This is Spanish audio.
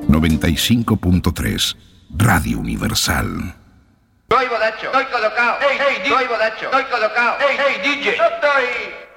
95.3 Radio Universal. Estoy bodacho, estoy colocado. Hey, DJ. Estoy bodacho, estoy colocado. Hey, DJ. Yo estoy